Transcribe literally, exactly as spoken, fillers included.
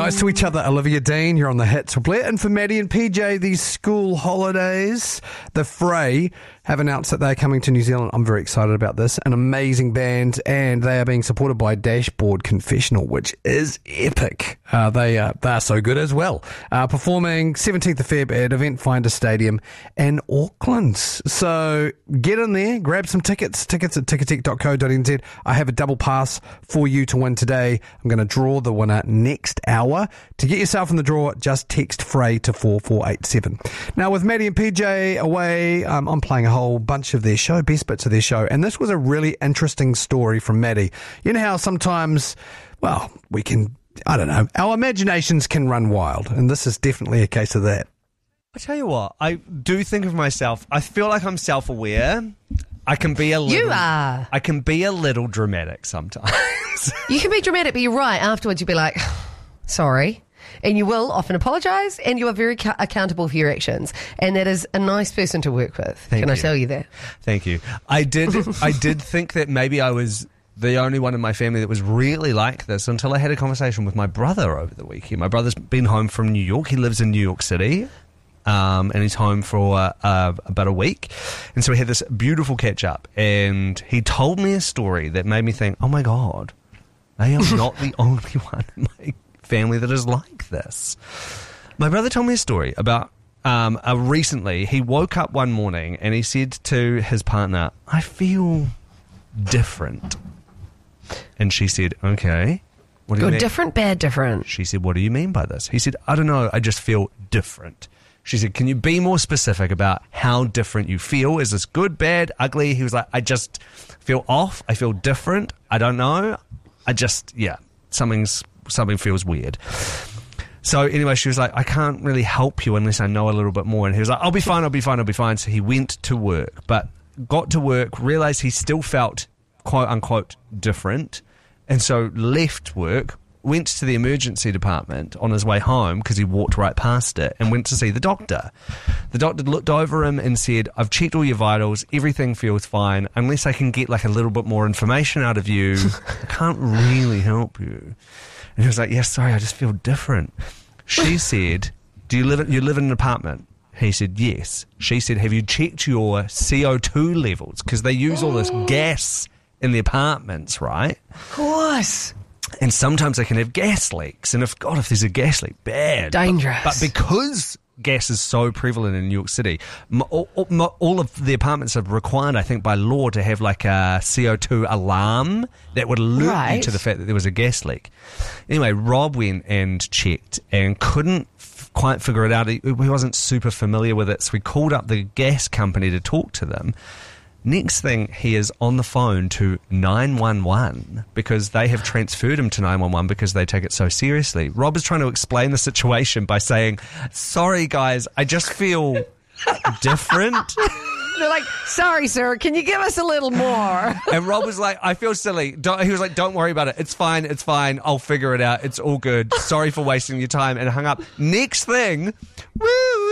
nice to each other. Olivia Dean, you're on the hits. We'll play it in for Maddie and P J, these school holidays. The Fray have announced that they're coming to New Zealand. I'm very excited about this. An amazing band, and they are being supported by Dashboard Confessional, which is epic. Uh, they, uh, they are so good as well. Uh, performing seventeenth of February at Event Finder Stadium in Auckland. So get in there, grab some tickets. Tickets at ticketek dot co dot n z. I have a double pass for you to win today. I'm going to draw the winner next hour. To get yourself in the draw, just text Fray to four four eight seven. Now, with Maddie and P J away, um, I'm playing a whole bunch of their show, best bits of their show, and this was a really interesting story from Maddie. You know how sometimes, well, we can, I don't know, our imaginations can run wild, and this is definitely a case of that. I tell you what, I do think of myself, I feel like I'm self-aware. I can be a little... You are. I can be a little dramatic sometimes. You can be dramatic, but you're right. Afterwards, you'll be like, sorry. And you will often apologise, and you are very ca- accountable for your actions. And that is a nice person to work with. Thank Can you. I tell you that? Thank you. I did I did think that maybe I was the only one in my family that was really like this until I had a conversation with my brother over the weekend. My brother's been home from New York. He lives in New York City. Um, and he's home for uh, uh, about a week. And so we had this beautiful catch-up. And he told me a story that made me think, oh, my God, I am not the only one in my family that is like this. My brother told me a story about um, uh, recently he woke up one morning and he said to his partner, I feel different. And she said, okay. What do you Good, mean? different, bad, different. She said, what do you mean by this? He said, I don't know, I just feel different. She said, can you be more specific about how different you feel? Is this good, bad, ugly? He was like, I just feel off. I feel different. I don't know. I just, yeah, something's something feels weird. So anyway, she was like, I can't really help you unless I know a little bit more. And he was like, I'll be fine, I'll be fine, I'll be fine. So he went to work, but got to work, realised he still felt, quote unquote, different. And so left work, went to the emergency department on his way home because he walked right past it and went to see the doctor. The doctor looked over him and said, I've checked all your vitals, everything feels fine. Unless I can get like a little bit more information out of you, I can't really help you. And he was like, yeah, sorry, I just feel different. She said, do you live in, you live in an apartment? He said, yes. She said, have you checked your C O two levels? Because they use all this gas in the apartments, right? Of course. And sometimes they can have gas leaks. And if, God, if there's a gas leak, bad. Dangerous. But, but because gas is so prevalent in New York City, m- all, all, all of the apartments are required, I think, by law to have like a C O two alarm that would alert right. you to the fact that there was a gas leak. Anyway, Rob went and checked and couldn't f- quite figure it out. He, he wasn't super familiar with it, so we called up the gas company to talk to them. Next thing, he is on the phone to nine one one because they have transferred him to nine one one because they take it so seriously. Rob is trying to explain the situation by saying, sorry, guys, I just feel different. They're like, sorry, sir, can you give us a little more? And Rob was like, I feel silly. Don't, he was like, don't worry about it. It's fine. It's fine. I'll figure it out. It's all good. Sorry for wasting your time. And hung up. Next thing, woo!